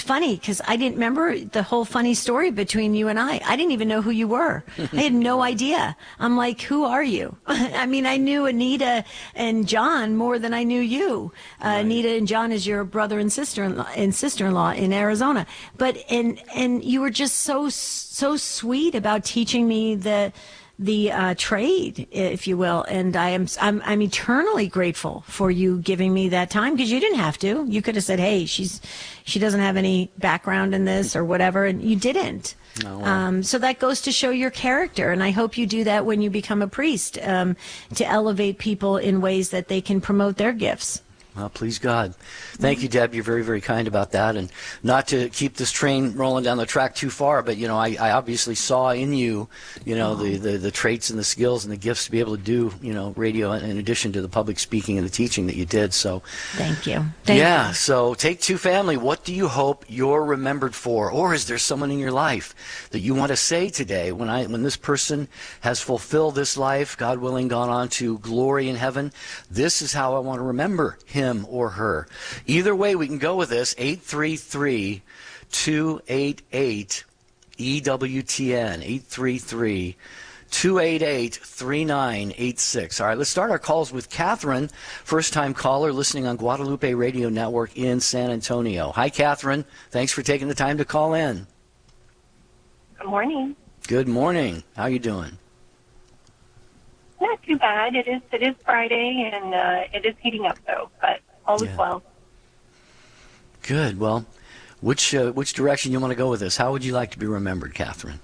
funny because I didn't remember the whole funny story between you and I. I didn't even know who you were. I had no idea. I'm like, who are you? I mean, I knew Anita and John more than I knew you. Right. Anita and John is your brother and sister-in-law in Arizona. But and you were just so sweet about teaching me the trade, if you will, and I'm eternally grateful for you giving me that time, because you didn't have to. You could have said, "Hey, she doesn't have any background in this or whatever," and you didn't. Oh, wow. So that goes to show your character, and I hope you do that when you become a priest, to elevate people in ways that they can promote their gifts. Well, please God. Thank you, Deb. You're very, very kind about that. And not to keep this train rolling down the track too far, but, I obviously saw in you, the traits and the skills and the gifts to be able to do, radio in addition to the public speaking and the teaching that you did. So thank you. Thank you. So Take Two family, what do you hope you're remembered for? Or is there someone in your life that you want to say today, when this person has fulfilled this life, God willing, gone on to glory in heaven, this is how I want to remember him or her? Either way, we can go with this. 833-288-EWTN. 833-288-3986. All right, let's start our calls with Catherine, first-time caller listening on Guadalupe Radio Network in San Antonio. Hi, Catherine. Thanks for taking the time to call in. Good morning. Good morning. How you doing? Not too bad. It is Friday, and it is heating up, though, but all is well. Good. Well, which direction you want to go with this? How would you like to be remembered, Catherine?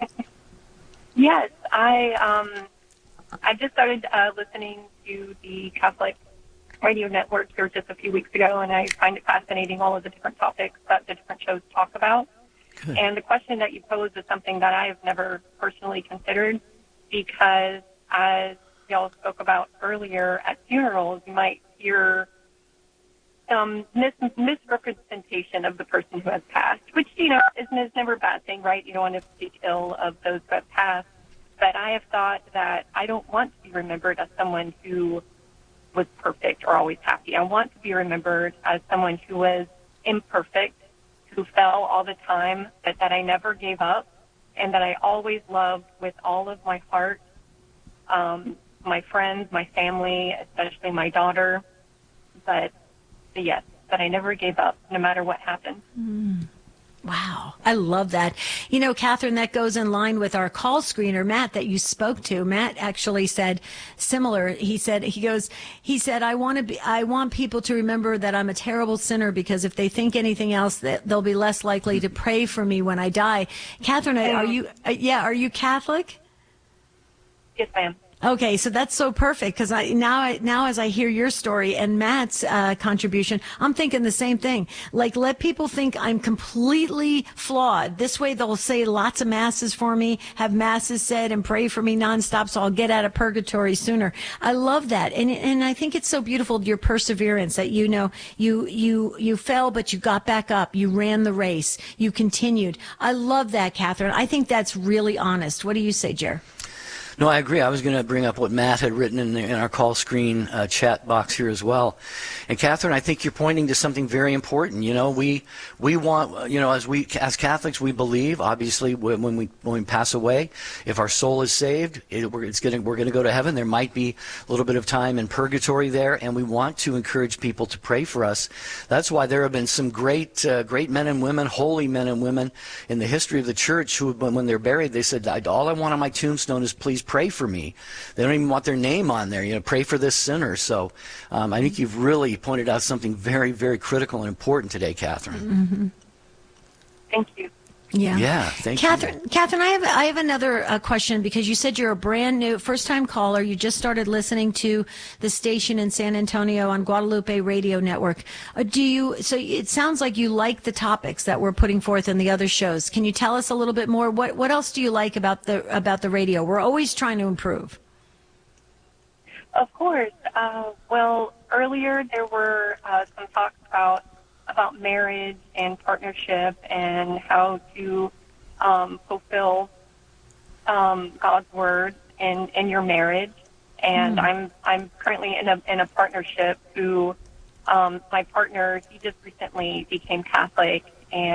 Yes, I just started listening to the Catholic Radio Network here just a few weeks ago, and I find it fascinating, all of the different topics that the different shows talk about. Good. And the question that you posed is something that I have never personally considered, because as y'all spoke about earlier, at funerals, you might hear some misrepresentation of the person who has passed, which, is never a bad thing, right? You don't want to speak ill of those who have passed. But I have thought that I don't want to be remembered as someone who was perfect or always happy. I want to be remembered as someone who was imperfect, who fell all the time, but that I never gave up, and that I always loved with all of my heart. My friends, my family, especially my daughter, but yes, that I never gave up, no matter what happened. Wow. I love that. Catherine, that goes in line with our call screener, Matt, that you spoke to. Matt actually said similar. He said, I want people to remember that I'm a terrible sinner, because if they think anything else, that they'll be less likely to pray for me when I die. Catherine, are you Catholic? Yes, ma'am. Okay, so that's so perfect, because now as I hear your story and Matt's contribution, I'm thinking the same thing. Like, let people think I'm completely flawed. This way they'll say lots of masses for me, have masses said, and pray for me nonstop, so I'll get out of purgatory sooner. I love that, and I think it's so beautiful, your perseverance, that you fell, but you got back up. You ran the race. You continued. I love that, Catherine. I think that's really honest. What do you say, Jer? No, I agree. I was going to bring up what Matt had written in our call screen chat box here as well. And Catherine, I think you're pointing to something very important. We want, as Catholics, we believe, obviously, when we pass away, if our soul is saved, we're going to go to heaven. There might be a little bit of time in purgatory there, and we want to encourage people to pray for us. That's why there have been some great men and women, holy men and women in the history of the church who, when they're buried, they said, all I want on my tombstone is please pray for me. They don't even want their name on there. Pray for this sinner. So I think you've really pointed out something very, very critical and important today, Catherine. Mm-hmm. Thank you. Yeah, thank you. Catherine, I have another question, because you said you're a brand new first-time caller. You just started listening to the station in San Antonio on Guadalupe Radio Network. So it sounds like you like the topics that we're putting forth in the other shows. Can you tell us a little bit more? What else do you like about the radio? We're always trying to improve. Of course. Well, earlier there were some talks about marriage and partnership and how to fulfill God's word in your marriage. And I'm currently in a partnership who my partner, he just recently became Catholic,